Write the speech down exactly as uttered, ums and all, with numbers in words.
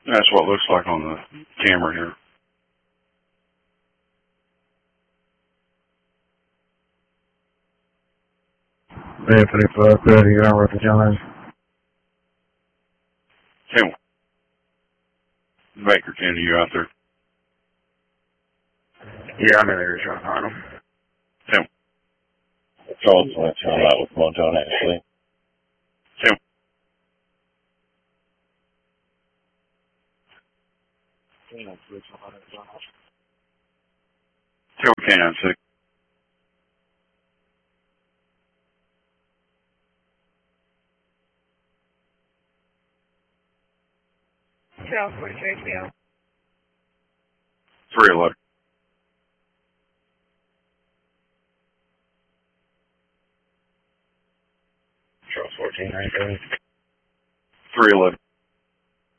That's what it looks like on the camera here. Anthony five thirty, you're on with John. Tim. Baker Kennedy, you out there? Yeah, I'm in there, John Arnold. Tim. Charles went to out with Montone, actually. Tim. Tim Can six. South forty-three, three oh. Three eleven. Charles fourteen, right there. Three eleven.